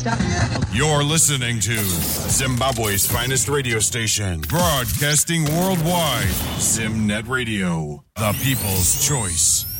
stuff. You're listening to Zimbabwe's finest radio station, broadcasting worldwide. Zimnet Radio, the people's choice.